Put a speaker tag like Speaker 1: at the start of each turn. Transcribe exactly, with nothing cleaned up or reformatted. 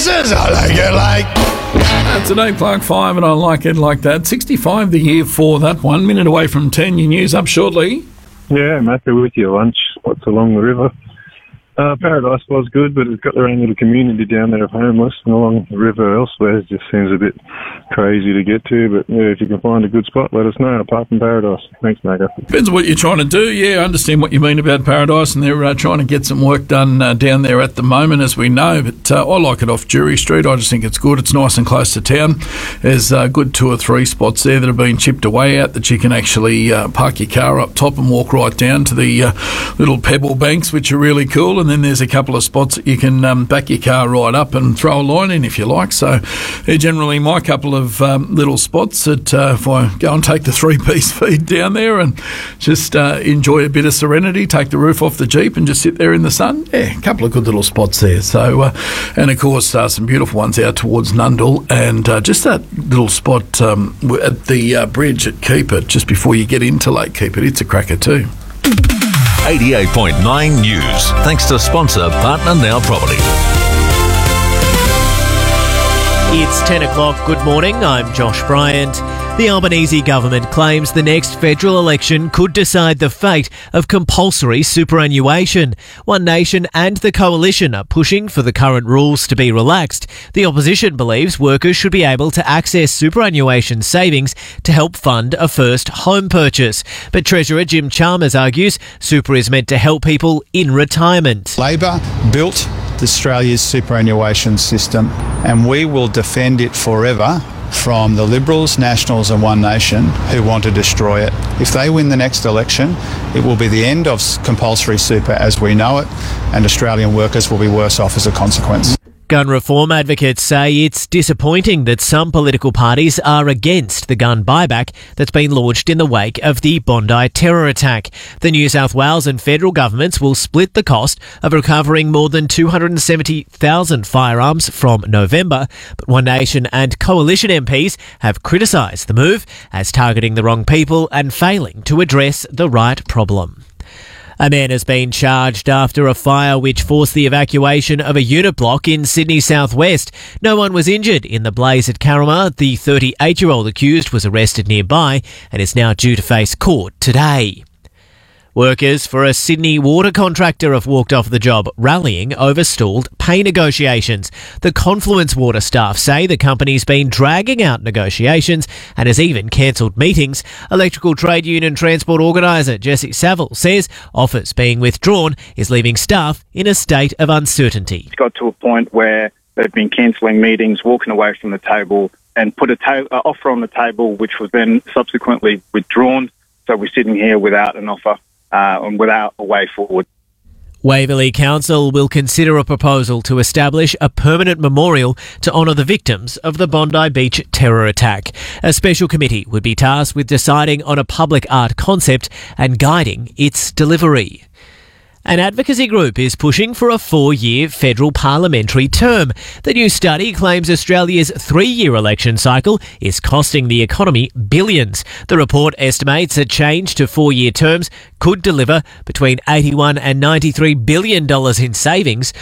Speaker 1: says I like it like.
Speaker 2: That's an eight Clark five, and I like it like that. sixty-five the year for that one. Minute away from ten. Your news up shortly.
Speaker 3: Yeah, Matthew with your lunch. What's along the river? Uh, Paradise was good, but it's got their own little community down there of homeless, and along the river elsewhere it just seems a bit crazy to get to. But yeah, if you can find a good spot, let us know, apart from Paradise. Thanks, Macca.
Speaker 2: Depends on what you're trying to do. Yeah, I understand what you mean about Paradise, and they're uh, trying to get some work done uh, down there at the moment, as we know. But uh, I like it off Jury Street. I just think it's good. It's nice and close to town. There's a uh, good two or three spots there that have been chipped away at that you can actually uh, park your car up top and walk right down to the uh, little pebble banks, which are really cool. And then there's a couple of spots that you can um, back your car right up and throw a line in if you like. So they're generally my couple of um, little spots that uh, if I go and take the three-piece feed down there and just uh, enjoy a bit of serenity, take the roof off the Jeep and just sit there in the sun. Yeah, a couple of good little spots there. So, uh, and of course, uh, some beautiful ones out towards Nundle, and uh, just that little spot um, at the uh, bridge at Keepit, just before you get into Lake Keepit. It's a cracker too.
Speaker 4: eighty-eight point nine News, thanks to sponsor Partner Now Property.
Speaker 5: It's ten o'clock. Good morning. I'm Josh Bryant. The Albanese government claims the next federal election could decide the fate of compulsory superannuation. One Nation and the Coalition are pushing for the current rules to be relaxed. The opposition believes workers should be able to access superannuation savings to help fund a first home purchase. But Treasurer Jim Chalmers argues super is meant to help people in retirement.
Speaker 6: Labor built Australia's superannuation system, and we will defend it forever from the Liberals, Nationals and One Nation who want to destroy it. If they win the next election, it will be the end of compulsory super as we know it, and Australian workers will be worse off as a consequence.
Speaker 5: Gun reform advocates say it's disappointing that some political parties are against the gun buyback that's been launched in the wake of the Bondi terror attack. The New South Wales and federal governments will split the cost of recovering more than two hundred seventy thousand firearms from November, but One Nation and Coalition M Ps have criticised the move as targeting the wrong people and failing to address the right problem. A man has been charged after a fire which forced the evacuation of a unit block in Sydney southwest. No one was injured in the blaze at Carrama. The thirty-eight-year-old accused was arrested nearby and is now due to face court today. Workers for a Sydney water contractor have walked off the job, rallying over stalled pay negotiations. The Confluence Water staff say the company's been dragging out negotiations and has even cancelled meetings. Electrical Trade Union Transport Organiser Jesse Saville says offers being withdrawn is leaving staff in a state of uncertainty.
Speaker 7: It's got to a point where they've been cancelling meetings, walking away from the table and put an ta- uh, offer on the table which was then subsequently withdrawn. So we're sitting here without an offer. Uh, and without a way forward.
Speaker 5: Waverley Council will consider a proposal to establish a permanent memorial to honour the victims of the Bondi Beach terror attack. A special committee would be tasked with deciding on a public art concept and guiding its delivery. An advocacy group is pushing for a four-year federal parliamentary term. The new study claims Australia's three-year election cycle is costing the economy billions. The report estimates a change to four-year terms could deliver between eighty-one and ninety-three billion dollars in savings